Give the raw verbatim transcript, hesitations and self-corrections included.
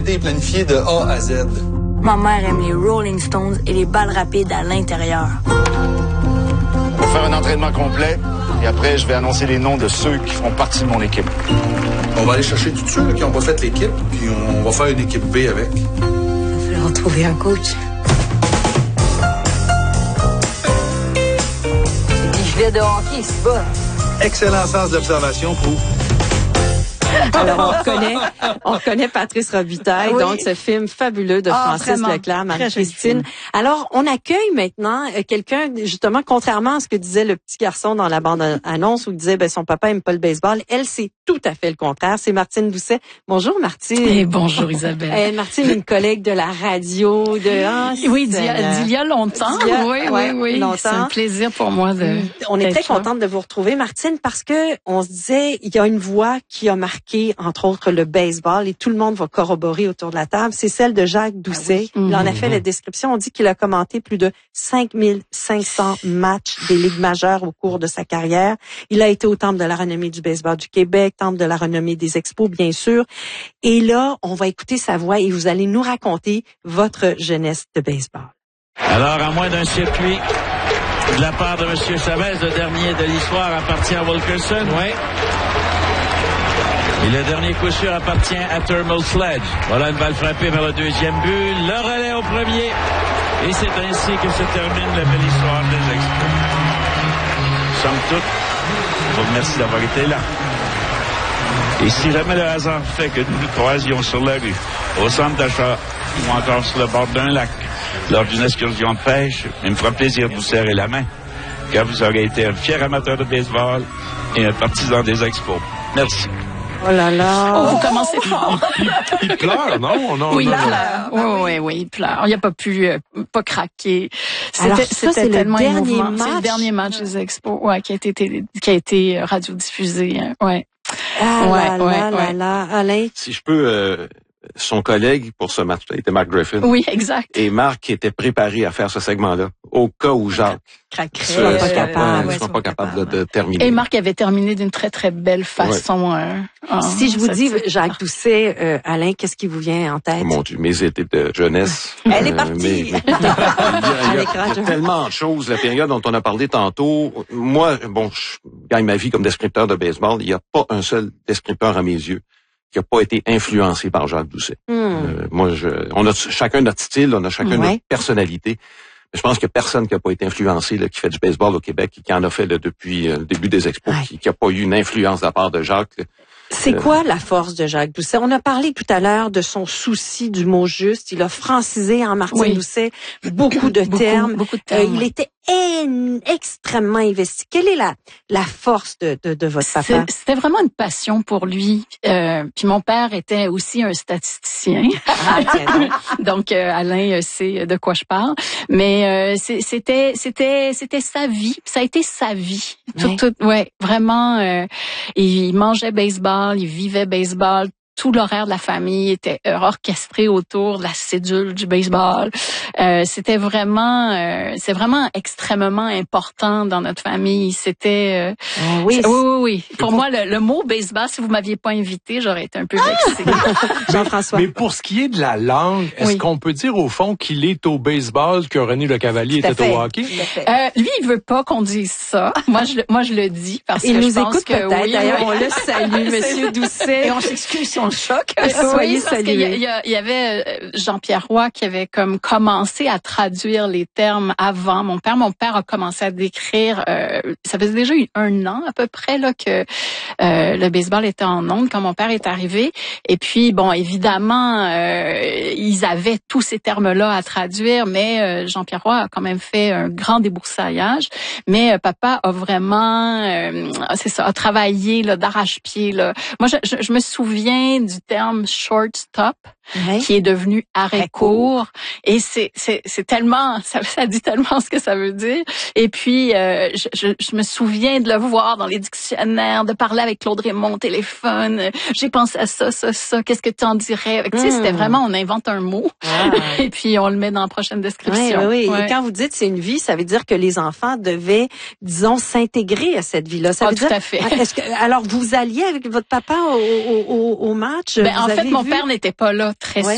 été planifié de A à Z. Ma mère aime les Rolling Stones et les balles rapides à l'intérieur. On va faire un entraînement complet et après, je vais annoncer les noms de ceux qui feront partie de mon équipe. On va aller chercher tous ceux là, qui n'ont pas fait l'équipe, puis on va faire une équipe B avec. Il va falloir trouver un coach. C'est des gilets de hockey, c'est bas. Excellent sens d'observation pour... Alors, on reconnaît, on reconnaît Patrice Robitaille, oui. Donc ce film fabuleux de ah, Francis Leclerc, Marie-Christine. Alors, on accueille maintenant quelqu'un, justement, contrairement à ce que disait le petit garçon dans la bande-annonce, où il disait, ben, son papa aime pas le baseball. Elle, c'est tout à fait le contraire. C'est Martine Doucet. Bonjour, Martine. Et bonjour, Isabelle. Eh, Martine, une collègue de la radio, de... Ah, oui, d'il y, a, d'il y a longtemps. Il y a, oui, ouais, oui, oui. Longtemps. C'est un plaisir pour moi de... On est très contente de vous retrouver, Martine, parce que on se disait, il y a une voix qui a marqué, entre autres, le baseball, et tout le monde va corroborer autour de la table. C'est celle de Jacques Doucet. Ah oui. Il en a fait la description. On dit qu'il a commenté plus de cinq mille cinq cents matchs des ligues majeures au cours de sa carrière. Il a été au Temple de la renommée du baseball du Québec, Temple de la renommée des expos, bien sûr. Et là, on va écouter sa voix et vous allez nous raconter votre jeunesse de baseball. Alors, à moins d'un circuit de la part de M. Chavez, le dernier de l'histoire appartient à Wilkerson. Oui. Et le dernier coup sûr appartient à Thermal Sledge. Voilà une balle frappée vers le deuxième but. Le relais au premier. Et c'est ainsi que se termine la belle histoire des Expos. Somme toute, je vous remercie d'avoir été là. Et si jamais le hasard fait que nous nous croisions sur la rue, au centre d'achat, ou encore sur le bord d'un lac, lors d'une excursion de pêche, il me fera plaisir de vous serrer la main, car vous aurez été un fier amateur de baseball et un partisan des Expos. Merci. Oh là là! Oh, vous commencez fort! il, il, il pleure, non? non oui, non, il pleure. Oui, oui, oui, il pleure. Il n'a pas pu, euh, pas craquer. C'était, Alors, ça, c'était c'est tellement le dernier émouvant. match. C'est le dernier match des Expos, ouais, qui a été, qui a été radiodiffusé, hein, ouais. Ah ouais, là ouais, là ouais. là là, Alain. Si je peux, euh, son collègue pour ce match-là était Mark Griffin. Oui, exact. Et Marc était préparé à faire ce segment-là, au cas où Jacques craquerait, soit pas euh, capable, ouais, soit pas capable, capable de, de terminer. Et Marc avait terminé d'une très très belle façon. Ouais. Euh, en, si je vous dis Jacques Doucet, euh, Alain, qu'est-ce qui vous vient en tête? Oh mon Dieu, mes étés de jeunesse. Elle est euh, partie. Mais, mais, il y a, il y a, il y a tellement de choses. La période dont on a parlé tantôt, moi, bon, je gagne ma vie comme descripteur de baseball. Il n'y a pas un seul descripteur à mes yeux qui n'a pas été influencé par Jacques Doucet. Hmm. Euh, moi, je, on a chacun notre style, on a chacun ouais. notre personnalité. Mais je pense qu'il n'y a personne qui n'a pas été influencé, là, qui fait du baseball au Québec, qui en a fait là, depuis euh, le début des Expos, ouais. qui n'a pas eu une influence de la part de Jacques. Là. C'est euh, quoi la force de Jacques Doucet? On a parlé tout à l'heure de son souci du mot juste. Il a francisé en Martin oui. Doucet beaucoup de beaucoup, termes. Beaucoup de termes euh, il était en, extrêmement investi. Quelle est la, la force de, de, de votre papa? C'était vraiment une passion pour lui. Euh, puis mon père était aussi un statisticien. Ah, tiens, donc euh, Alain sait de quoi je parle. Mais euh, c'était c'était c'était sa vie. Ça a été sa vie. Tout, tout, ouais, vraiment. Euh, il mangeait baseball, il vivait baseball. Tout l'horaire de la famille était orchestré autour de la cédule du baseball. Euh, c'était vraiment, euh, c'est vraiment extrêmement important dans notre famille. C'était, euh, oh oui, oui, oui, oui. Pour moi, le, le mot baseball, si vous m'aviez pas invité, j'aurais été un peu vexée. Jean-François. Mais pour ce qui est de la langue, est-ce oui. qu'on peut dire au fond qu'il est au baseball que René Le Cavalier était fait. au hockey? Euh, lui, il veut pas qu'on dise ça. Moi, je, moi, je le dis parce il que nous je pense écoute que peut-être. oui, D'ailleurs, oui. on le salue, Monsieur Doucet. Et on s'excuse si on le choque. Soyez oui, parce salués. qu'il y, a, il y avait Jean-Pierre Roy qui avait comme commencé à traduire les termes avant mon père. Mon père a commencé à décrire, euh, ça faisait déjà eu un an à peu près là que euh, le baseball était en ondes quand mon père est arrivé. Et puis, bon, évidemment, euh, ils avaient tous ces termes-là à traduire, mais euh, Jean-Pierre Roy a quand même fait un grand déboursaillage. Mais euh, papa a vraiment, euh, c'est ça, a travaillé là, d'arrache-pied. Là. Moi, je, je, je me souviens du terme shortstop, oui. qui est devenu arrêt court. Et c'est, c'est, c'est tellement, ça, ça dit tellement ce que ça veut dire. Et puis, euh, je, je, je me souviens de le voir dans les dictionnaires, de parler avec Claude Raymond au téléphone. J'ai pensé à ça, ça, ça. Qu'est-ce que tu en dirais? Mm. Tu sais, c'était vraiment, on invente un mot. Ah. Et puis, on le met dans la prochaine description. Oui, oui, oui. Ouais. Et quand vous dites c'est une vie, ça veut dire que les enfants devaient, disons, s'intégrer à cette vie-là. Ça ah, veut tout dire, à fait. Est-ce que, alors, vous alliez avec votre papa au, au, au, au match? Ben, en vous fait, avez mon vu? père n'était pas là très ouais.